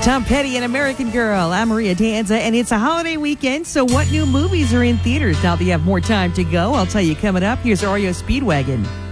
Tom Petty and American Girl. I'm Maria Danza, and it's a holiday weekend, so what new movies are in theaters now that you have more time to go? I'll tell you coming up. Here's REO Speedwagon.